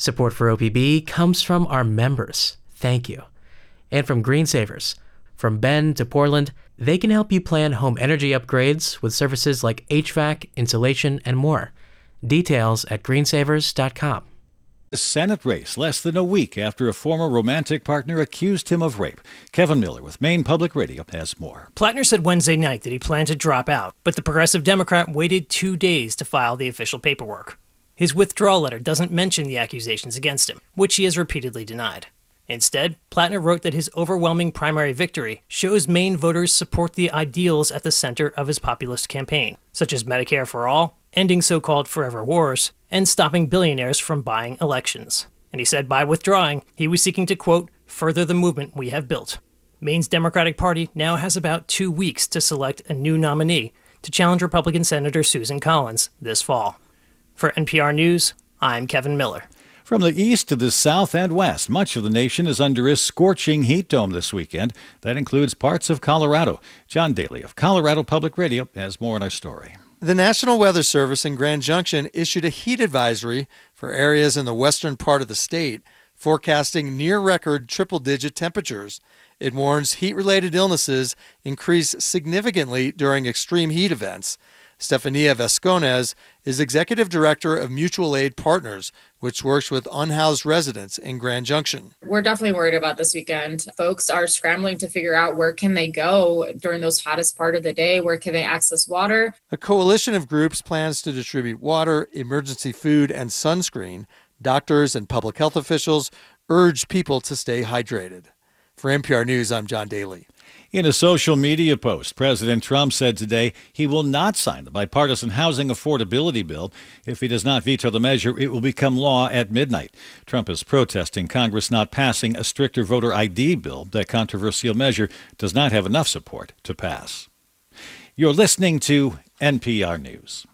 Support for OPB comes from our members. Thank you. And from Green Savers. From Bend to Portland, they can help you plan home energy upgrades with services like HVAC, insulation, and more. Details at greensavers.com. Senate race less than a week after a former romantic partner accused him of rape. Kevin Miller with Maine Public Radio has more. Plattner said Wednesday night that he planned to drop out, but the Progressive Democrat waited 2 days to file the official paperwork. His withdrawal letter doesn't mention the accusations against him, which he has repeatedly denied. Instead, Plattner wrote that his overwhelming primary victory shows Maine voters support the ideals at the center of his populist campaign, such as Medicare for all, ending so-called forever wars, and stopping billionaires from buying elections. And he said by withdrawing, he was seeking to, quote, further the movement we have built. Maine's Democratic Party now has about 2 weeks to select a new nominee to challenge Republican Senator Susan Collins this fall. For NPR News, I'm Kevin Miller. From the east to the south and west, much of the nation is under a scorching heat dome this weekend. That includes parts of Colorado. John Daly of Colorado Public Radio has more on our story. The National Weather Service in Grand Junction issued a heat advisory for areas in the western part of the state, forecasting near-record triple-digit temperatures. It warns heat-related illnesses increase significantly during extreme heat events. Stefania Vasconez is executive director of Mutual Aid Partners, which works with unhoused residents in Grand Junction. We're definitely worried about this weekend. Folks are scrambling to figure out where can they go during those hottest part of the day, where can they access water. A coalition of groups plans to distribute water, emergency food, and sunscreen. Doctors and public health officials urge people to stay hydrated. For NPR News, I'm John Daly. In a social media post, President Trump said today he will not sign the bipartisan housing affordability bill. If he does not veto the measure, it will become law at midnight. Trump is protesting Congress not passing a stricter voter ID bill. That controversial measure does not have enough support to pass. You're listening to NPR News.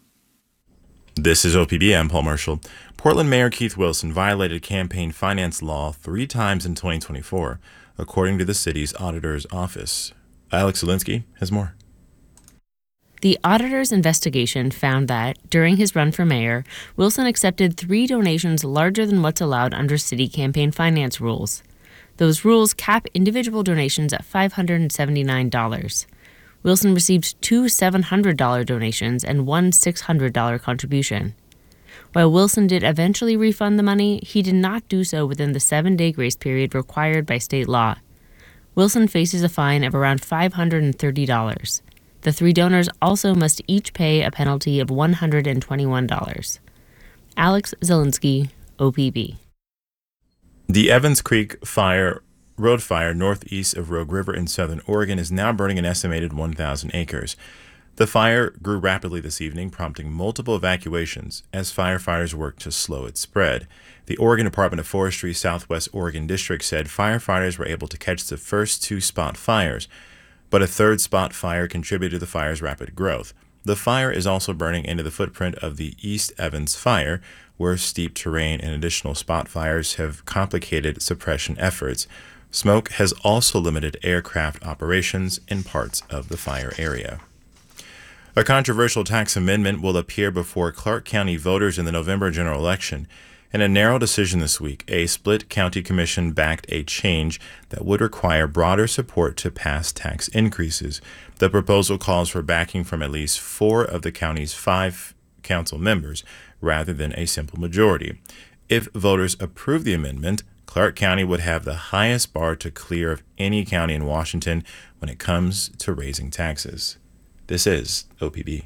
This is OPB. I'm Paul Marshall. Portland Mayor Keith Wilson violated campaign finance law 3 times in 2024. According to the city's auditor's office. Alex Zielinski has more. The auditor's investigation found that, during his run for mayor, Wilson accepted 3 donations larger than what's allowed under city campaign finance rules. Those rules cap individual donations at $579. Wilson received 2 $700 donations and 1 $600 contribution. While Wilson did eventually refund the money, he did not do so within the 7-day grace period required by state law. Wilson faces a fine of around $530. The 3 donors also must each pay a penalty of $121. Alex Zielinski, OPB. The Evans Creek road fire northeast of Rogue River in southern Oregon is now burning an estimated 1,000 acres. The fire grew rapidly this evening, prompting multiple evacuations as firefighters worked to slow its spread. The Oregon Department of Forestry Southwest Oregon District said firefighters were able to catch the first 2 spot fires, but a 3rd spot fire contributed to the fire's rapid growth. The fire is also burning into the footprint of the East Evans fire, where steep terrain and additional spot fires have complicated suppression efforts. Smoke has also limited aircraft operations in parts of the fire area. A controversial tax amendment will appear before Clark County voters in the November general election. In a narrow decision this week, a split county commission backed a change that would require broader support to pass tax increases. The proposal calls for backing from at least 4 of the county's 5 council members, rather than a simple majority. If voters approve the amendment, Clark County would have the highest bar to clear of any county in Washington when it comes to raising taxes. This is OPB.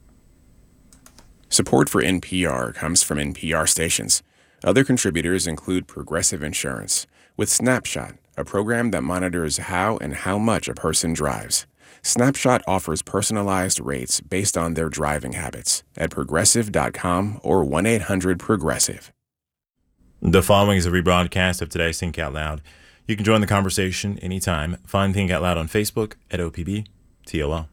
Support for NPR comes from NPR stations. Other contributors include Progressive Insurance, with Snapshot, a program that monitors how and how much a person drives. Snapshot offers personalized rates based on their driving habits at progressive.com or 1-800-PROGRESSIVE. The following is a rebroadcast of today's Think Out Loud. You can join the conversation anytime. Find Think Out Loud on Facebook at OPB-TOL.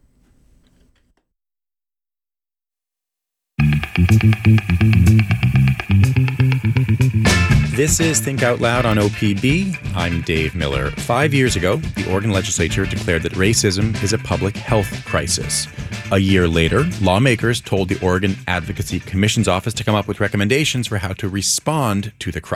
This is Think Out Loud on OPB. I'm Dave Miller. 5 years ago, the Oregon legislature declared that racism is a public health crisis. A year later, lawmakers told the Oregon Advocacy Commission's office to come up with recommendations for how to respond to the crisis.